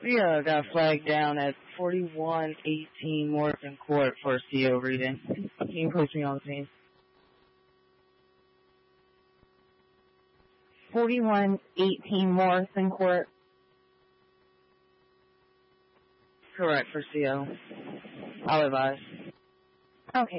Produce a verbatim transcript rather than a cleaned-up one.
We uh, got flagged down at forty-one eighteen Morrison Court for a C O reading. Can you post me on the scene? forty-one eighteen Morrison Court. Correct, for C O. I'll advise. Okay.